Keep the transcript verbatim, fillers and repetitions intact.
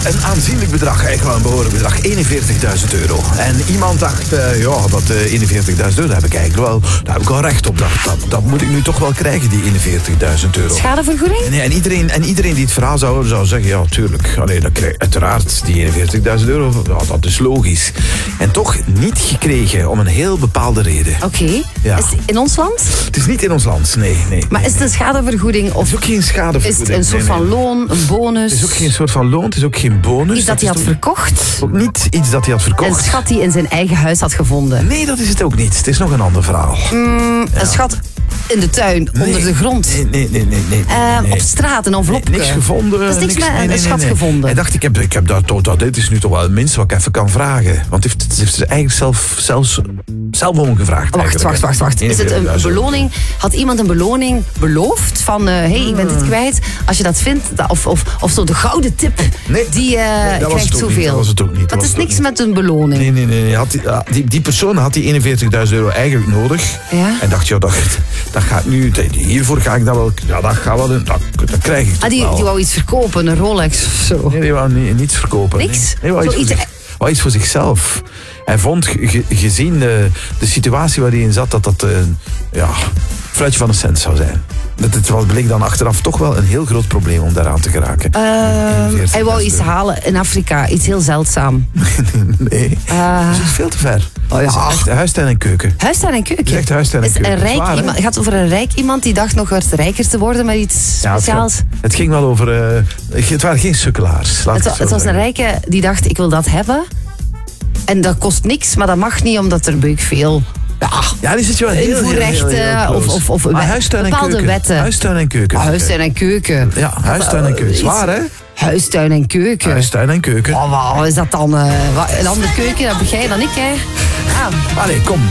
een aanzienlijk bedrag, eigenlijk wel een behoorlijk bedrag. eenenveertigduizend euro. En iemand dacht, uh, ja, dat uh, eenenveertigduizend euro, daar heb ik eigenlijk wel, daar heb ik wel recht op. Dat, dat, dat moet ik nu toch wel krijgen, die eenenveertigduizend euro. Schadevergoeding? En, en, iedereen, en iedereen die het verhaal zou horen, zou zeggen, ja, tuurlijk. Allee, dat krijg, uiteraard, die eenenveertigduizend euro, ja, dat is logisch. En toch niet gekregen, om een heel bepaalde reden. Oké. Okay. Ja. Is het in ons land? Het is niet in ons land, nee. nee maar nee, is het een schadevergoeding? Of het is ook geen schadevergoeding. Is het een soort nee, nee. van loon, een bonus? Het is ook geen soort van loon, het is ook geen bonus. Iets dat hij had ook, verkocht? Ook niet iets dat hij had verkocht. Een schat die in zijn eigen huis had gevonden? Nee, dat is het ook niet. Het is nog een ander verhaal. Mm, ja. Een schat in de tuin, nee, onder de grond? Nee, nee, nee. nee, nee, uh, nee. Op straat, een envelopje? Nee, niks gevonden. Er is niks, niks met nee, nee, een schat nee, nee. gevonden? Hij dacht, ik heb, ik heb dat, dat, dit is nu toch wel het minste wat ik even kan vragen. Want heeft, het heeft ze eigenlijk zelf, zelfs, zelf om gevraagd. Wacht, wacht, wacht, wacht. Is het een beloning? Had iemand een beloning beloofd? Van, hé, uh, hey, ik ben dit kwijt. Als je dat vindt, of, of, of zo de gouden tip, nee, die uh, nee, krijgt zoveel. Niet, dat was het ook niet. Dat, dat is niks niet. met een beloning. Nee, nee, nee. Had die, die, die persoon had die eenenveertigduizend euro eigenlijk nodig. Ja? En dacht, ja, dat, dat gaat nu, hiervoor ga ik dat wel, ja, dat gaat wel, dat, dat krijg ik ah, die, wel. Die wou iets verkopen, een Rolex of zo? Nee, die wou niet, niets verkopen. Niks? Nee, nee wou, iets voor zich, wou iets voor zichzelf. Hij vond, ge, gezien de, de situatie waar hij in zat, dat dat uh, ja, fluitje van een cent zou zijn. Dat het was, bleek dan achteraf toch wel een heel groot probleem om daaraan te geraken. Uh, hij wou iets halen in Afrika, iets heel zeldzaam. nee, uh, dat is veel te ver. Oh ja. Het is echt huistuin en keuken. Huistuin en keuken? Het is echt huistuin en is keuken. Een rijk Zwaar, iemand, het gaat over een rijk iemand die dacht nog eens rijker te worden met iets ja, speciaals. Het, het ging wel over... Uh, het waren geen sukkelaars. Het, het, het was een rijke die dacht, ik wil dat hebben. En dat kost niks, maar dat mag niet, omdat er beuk veel... Ja, ja, die zit je wel heel, invoerrechten heel, heel, heel of, of, of maar huistuin en bepaalde keuken. wetten. Huistuin en keuken. Oh, huistuin en keuken. Ja, huistuin en keuken. Zwaar, hè? Huistuin en keuken. Huistuin en keuken. Oh, wat is dat dan? Uh, een andere keuken, dat begrijp je dan ik, hè? Ah. Allee, kom.